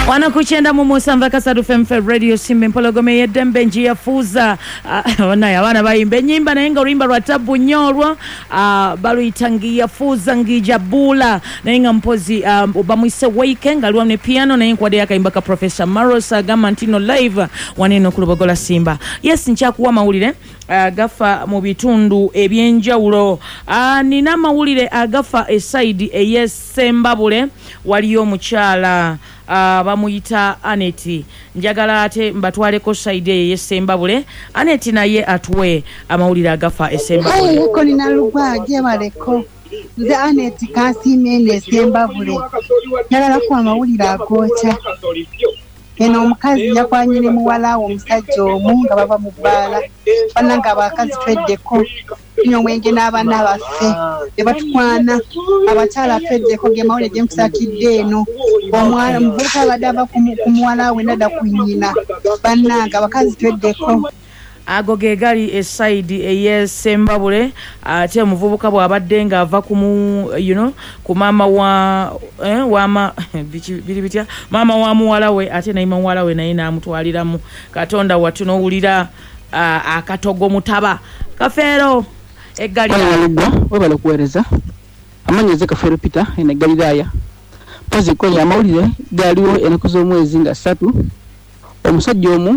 Wana kuchenda mumusamba kasadu FM radio simbe mpologome yedembe njia fuza wana ya wana baimbe nyimba na inga urimba rwatabu nyorwa balu itangia fuza ngijabula na inga mpozi ubamuise wake ngaluwa mne piano na inga wadea kaimbaka Professor Marosa Gamantino live waneno kulubogola simba. Yes, nchakuwa maulire agafa mu bitundu ebyenjawulo. Nina mawulire agafa esaidi eyesembabule waliyo mukyala bamuyita Aneti. Njagala ate mbatwaleko side eyesembabule. Aneti naye atwe amawulire agafa esembabule. Ko nina lugwaje baleko. Nze Aneti kasimene esembabule. Njagala ku amawulire agocha. Eno omukazi yakwanyire muwala omusajja omu nga baba mu bbala bananga abakazi tweddeko nyo mwenge n'abaana baffe ne batukwana abakyala tweddeko ge mawulire gye mukusakidde eno omwana muvubuka abadde ava ku muwala we nadda ku nnyina bannanga abakazi tweddeko. Ago gegali esaidi eyesembabule ate muvubuka bwabadde nga ava ku ku mama wa bitya mama wa muwala we ate na muwala we naye namutwaliramu Katonda watuno wulira akatogo mutaba Kafero egali webale kuwereza amanyeze Kafero Peter ene Galilaya pozi ko ya mawulire galiwo enakuzo mwezi nga 3 omusajja omu